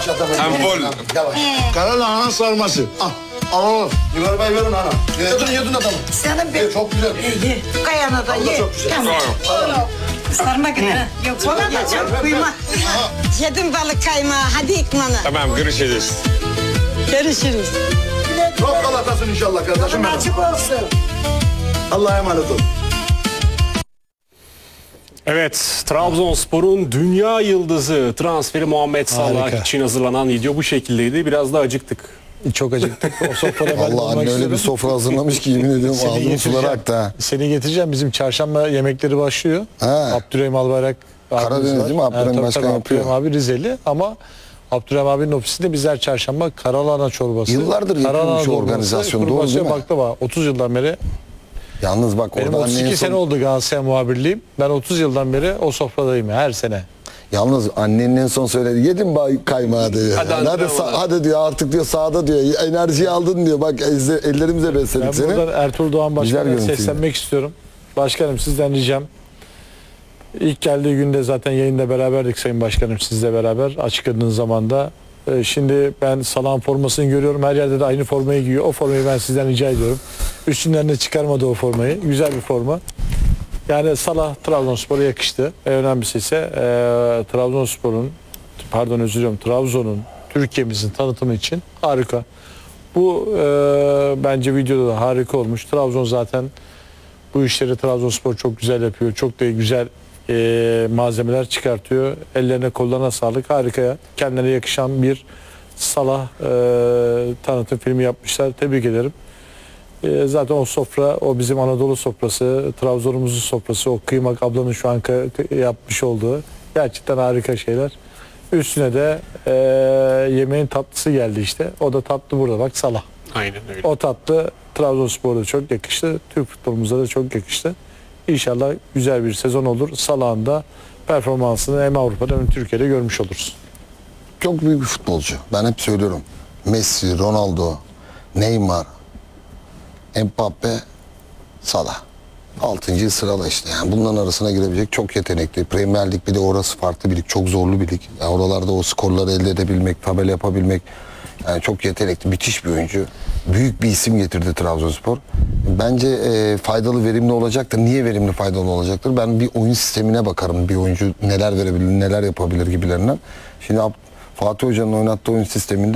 Yavaş atalım. Tempol. Yavaş. Karalahana sarması. Al. Yukarı bay verin ana. Yedin adamı. Canım benim. Çok güzel. Kayana da ye. Çok güzel. Tamam. Sarma kadar. Yok sonra da çok kuyma. Yedim balık kaymağı. Hadi ikmana. Tamam, görüşürüz. Görüşürüz. Çok kalatasın inşallah kardeşim benim. Açık olsun. Allah'a emanet ol. Evet, Trabzonspor'un dünya yıldızı transferi Muhammed Salah Harika. için hazırlanan video bu şekildeydi. Biraz da acıktık. Çok acıktık. O sofrada ben de Allah olmak anne öyle istiyorum. bir sofra hazırlamış ki yemin ediyorum Seni ağzım suları getireceğim. aktı ha. Seni getireceğim. Bizim çarşamba yemekleri başlıyor. Ha. Abdurrahim Albayrak abimiz Karadeniz var. değil mi? Abdurrahim tabii, Başkan tabii, yapıyor. Abdurrahim abi Rizeli ama Abdurrahim abinin ofisinde bizler çarşamba karalahana çorbası. Yıllardır yapıyor şu organizasyon, doğru değil mi? Baklava. 30 yıldan beri. Yalnız bak Benim orada 32 annenin sene oldu Galatasaray muhabirliğim. Ben 30 yıldan beri o sofradayım her sene. Yalnız annenin en son söyledi. Yedin kaymağı diyor. Hadi Hadi, antrenmana. hadi diyor artık diyor sahada diyor. Enerjiyi aldın diyor. Bak ellerimize besledik Ben seni. buradan Ertuğrul Doğan Güzel Başkan'a görüntüydü. seslenmek istiyorum. Başkanım sizden ricam. İlk geldiği günde zaten yayında beraberdik Sayın Başkanım sizle beraber açıkladığınız zamanda. Şimdi ben Salah'ın formasını görüyorum. Her yerde de aynı formayı giyiyor. O formayı ben sizden rica ediyorum. Üstünden de çıkarmadı o formayı. Güzel bir forma. Yani Salah Trabzonspor'a yakıştı. Önemlisi ise Trabzon'un, Türkiye'mizin tanıtımı için harika. Bu bence videoda da harika olmuş. Trabzon zaten bu işleri Trabzonspor çok güzel yapıyor. Çok da güzel malzemeler çıkartıyor. Ellerine kollarına sağlık. Harika. Kendilerine yakışan bir Salah tanıtım filmi yapmışlar. Tebrik ederim. Zaten o sofra, o bizim Anadolu sofrası, Trabzon'umuzun sofrası, o kıymak ablanın şu an yapmış olduğu gerçekten harika şeyler. Üstüne de yemeğin tatlısı geldi işte. O da tatlı burada bak Salah. Aynen öyle. O tatlı Trabzonspor'da çok yakıştı. Türk futbolumuza da çok yakıştı. İnşallah güzel bir sezon olur. Salah'ın da performansını hem Avrupa'da hem Türkiye'de görmüş oluruz. Çok büyük bir futbolcu. Ben hep söylüyorum. Messi, Ronaldo, Neymar, Mbappe, Salah. 6. sırala işte. Yani bunların arasına girebilecek çok yetenekli. Premier Lig bir de orası farklı bir lig. Çok zorlu bir lig. Yani oralarda o skorları elde edebilmek, tabela yapabilmek. Yani çok yetenekli, müthiş bir oyuncu. Büyük bir isim getirdi Trabzonspor. Bence faydalı, verimli olacaktır. Niye verimli, faydalı olacaktır? Ben bir oyun sistemine bakarım. Bir oyuncu neler verebilir, neler yapabilir gibilerinden. Şimdi Fatih Hoca'nın oynattığı oyun sisteminde